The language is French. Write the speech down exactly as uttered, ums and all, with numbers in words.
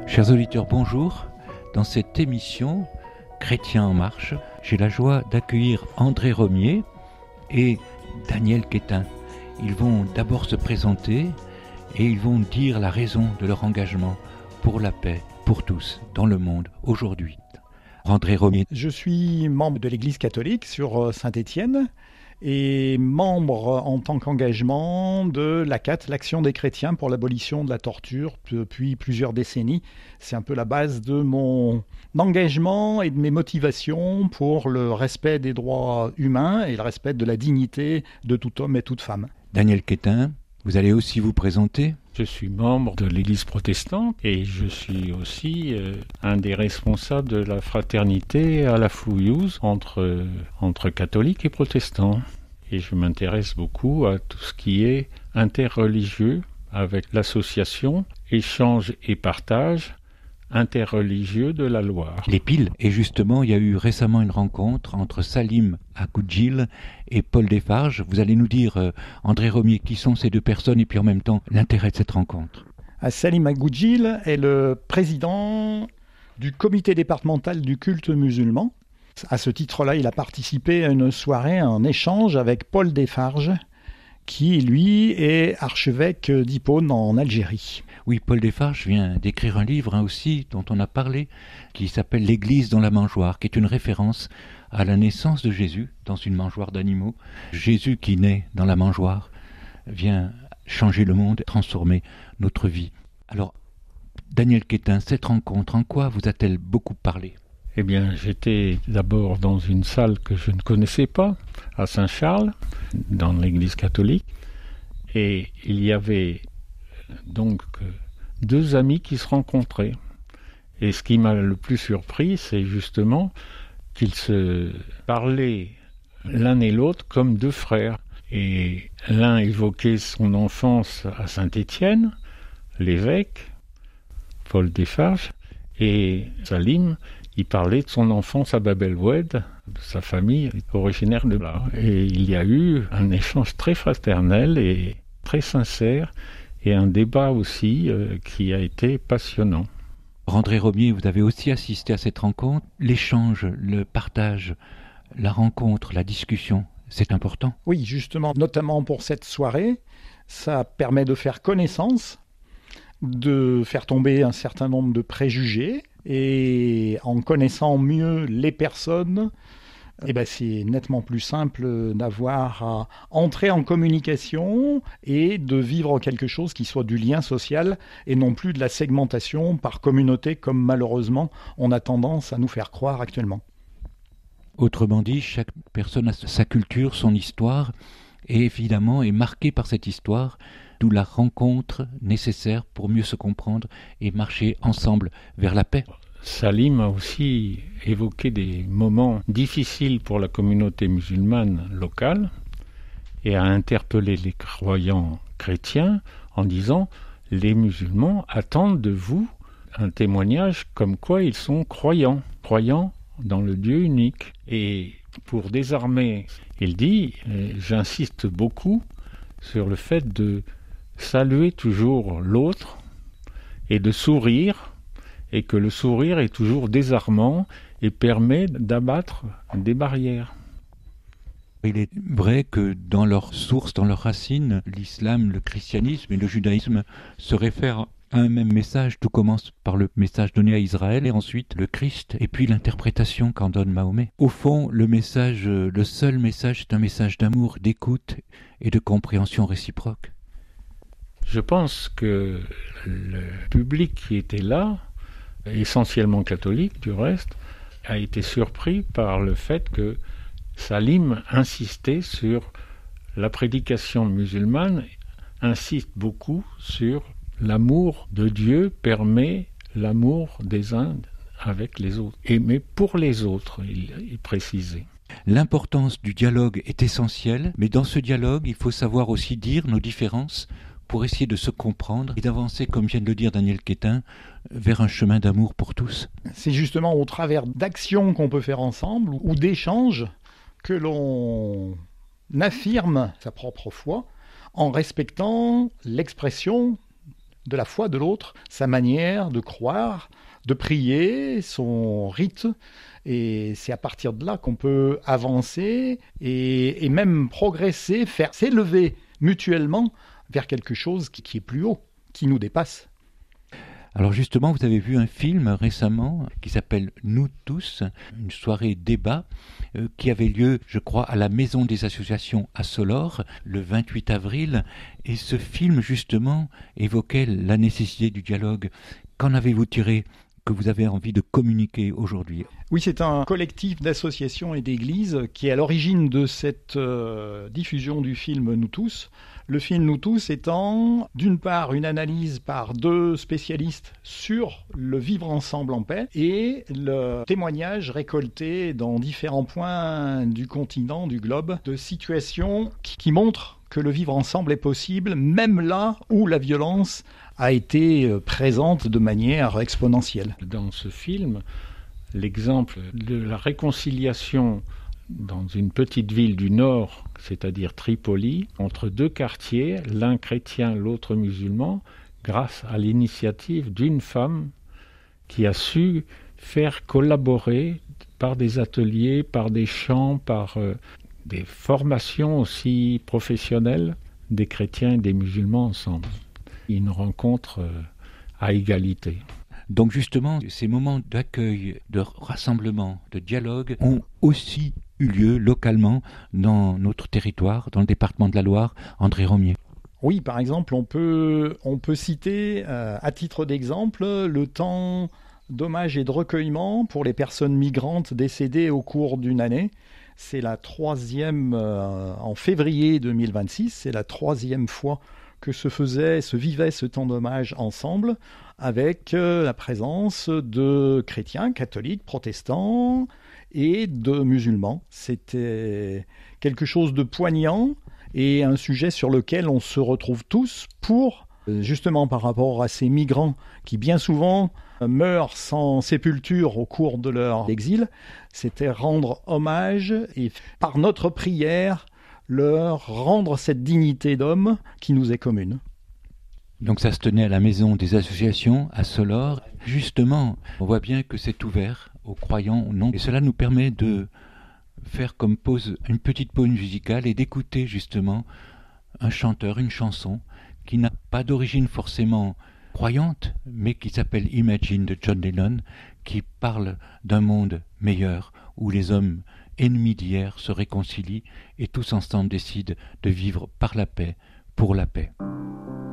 Chers auditeurs, bonjour. Dans cette émission Chrétiens en marche, j'ai la joie d'accueillir André Romier et Daniel Quétin. Ils vont d'abord se présenter et ils vont dire la raison de leur engagement pour la paix, pour tous, dans le monde, aujourd'hui. André Romier. Je suis membre de l'Église catholique sur Saint-Étienne et membre en tant qu'engagement de l'A C A T, l'Action des chrétiens pour l'abolition de la torture depuis plusieurs décennies. C'est un peu la base de mon engagement et de mes motivations pour le respect des droits humains et le respect de la dignité de tout homme et toute femme. Daniel Quétin, vous allez aussi vous présenter ? Je suis membre de l'Église protestante et je suis aussi euh, un des responsables de la fraternité à la Fouillouse entre, entre catholiques et protestants. Et je m'intéresse beaucoup à tout ce qui est interreligieux avec l'association Échange et Partage interreligieux de la Loire. Les piles. Et justement, il y a eu récemment une rencontre entre Salim Agoudjil et Paul Desfarges. Vous allez nous dire, euh, André Romier, qui sont ces deux personnes et puis en même temps l'intérêt de cette rencontre. Salim Agoudjil est le président du comité départemental du culte musulman. À ce titre-là, il a participé à une soirée, un échange avec Paul Desfarges, qui, lui, est archevêque d'Hippone en Algérie. Oui, Paul Desfarges vient d'écrire un livre hein, aussi, dont on a parlé, qui s'appelle « L'Église dans la mangeoire », qui est une référence à la naissance de Jésus dans une mangeoire d'animaux. Jésus qui naît dans la mangeoire vient changer le monde, transformer notre vie. Alors, Daniel Quétin, cette rencontre, en quoi vous a-t-elle beaucoup parlé ? Eh bien, j'étais d'abord dans une salle que je ne connaissais pas, à Saint-Charles, dans l'église catholique, et il y avait donc deux amis qui se rencontraient. Et ce qui m'a le plus surpris, c'est justement qu'ils se parlaient l'un et l'autre comme deux frères. Et l'un évoquait son enfance à Saint-Étienne, l'évêque, Paul Desfarges, et Salim, il parlait de son enfance à Bab el-Oued, de sa famille originaire de là. Et il y a eu un échange très fraternel et très sincère, et un débat aussi euh, qui a été passionnant. André Romier, vous avez aussi assisté à cette rencontre. L'échange, le partage, la rencontre, la discussion, c'est important. Oui, justement, notamment pour cette soirée, ça permet de faire connaissance, de faire tomber un certain nombre de préjugés, et en connaissant mieux les personnes, eh ben c'est nettement plus simple d'avoir à entrer en communication et de vivre quelque chose qui soit du lien social et non plus de la segmentation par communauté comme malheureusement on a tendance à nous faire croire actuellement. Autrement dit, chaque personne a sa culture, son histoire et évidemment est marquée par cette histoire, d'où la rencontre nécessaire pour mieux se comprendre et marcher ensemble vers la paix. Salim a aussi évoqué des moments difficiles pour la communauté musulmane locale et a interpellé les croyants chrétiens en disant « Les musulmans attendent de vous un témoignage comme quoi ils sont croyants, croyants dans le Dieu unique. » Et pour désarmer, il dit « J'insiste beaucoup sur le fait de saluer toujours l'autre et de sourire, et que le sourire est toujours désarmant et permet d'abattre des barrières. » Il est vrai que dans leurs sources, dans leurs racines, l'islam, le christianisme et le judaïsme se réfèrent à un même message. Tout commence par le message donné à Israël et ensuite le Christ et puis l'interprétation qu'en donne Mahomet. Au fond, le message, le seul message, c'est un message d'amour, d'écoute et de compréhension réciproque. Je pense que le public qui était là, essentiellement catholique du reste, a été surpris par le fait que Salim insistait sur la prédication musulmane, insiste beaucoup sur l'amour de Dieu permet l'amour des uns avec les autres. Et, mais pour les autres, il, il précisait. L'importance du dialogue est essentielle, mais dans ce dialogue, il faut savoir aussi dire nos différences pour essayer de se comprendre et d'avancer, comme vient de le dire Daniel Quétin, vers un chemin d'amour pour tous. C'est justement au travers d'actions qu'on peut faire ensemble ou d'échanges que l'on affirme sa propre foi en respectant l'expression de la foi de l'autre, sa manière de croire, de prier, son rite. Et c'est à partir de là qu'on peut avancer et, et même progresser, faire s'élever mutuellement vers quelque chose qui, qui est plus haut, qui nous dépasse. Alors justement, vous avez vu un film récemment qui s'appelle Nous tous, une soirée débat euh, qui avait lieu, je crois, à la Maison des Associations à Solor le vingt-huit avril. Et ce film, justement, évoquait la nécessité du dialogue. Qu'en avez-vous tiré que vous avez envie de communiquer aujourd'hui? Oui, c'est un collectif d'associations et d'églises qui est à l'origine de cette euh, diffusion du film Nous tous. Le film Nous tous étant, d'une part, une analyse par deux spécialistes sur le vivre ensemble en paix et le témoignage récolté dans différents points du continent, du globe, de situations qui, qui montrent que le vivre ensemble est possible, même là où la violence a été présente de manière exponentielle. Dans ce film, l'exemple de la réconciliation dans une petite ville du nord, c'est-à-dire Tripoli, entre deux quartiers, l'un chrétien, l'autre musulman, grâce à l'initiative d'une femme qui a su faire collaborer par des ateliers, par des chants, par euh, des formations aussi professionnelles des chrétiens et des musulmans ensemble. Une rencontre euh, à égalité. Donc justement, ces moments d'accueil, de rassemblement, de dialogue ont aussi eu lieu localement dans notre territoire, dans le département de la Loire. André Romier. Oui, par exemple, on peut, on peut citer, euh, à titre d'exemple, le temps d'hommage et de recueillement pour les personnes migrantes décédées au cours d'une année. C'est la troisième, euh, en février deux mille vingt-six, c'est la troisième fois que se faisait, se vivait ce temps d'hommage ensemble, avec euh, la présence de chrétiens, catholiques, protestants et de musulmans. C'était quelque chose de poignant et un sujet sur lequel on se retrouve tous pour, justement par rapport à ces migrants qui bien souvent meurent sans sépulture au cours de leur exil, c'était rendre hommage et par notre prière leur rendre cette dignité d'homme qui nous est commune. Donc ça se tenait à la Maison des Associations à Solor. Justement, on voit bien que c'est ouvert aux croyants ou non. Et cela nous permet de faire comme pause une petite pause musicale et d'écouter justement un chanteur, une chanson qui n'a pas d'origine forcément croyante, mais qui s'appelle Imagine de John Lennon, qui parle d'un monde meilleur où les hommes ennemis d'hier se réconcilient et tous ensemble décident de vivre par la paix, pour la paix.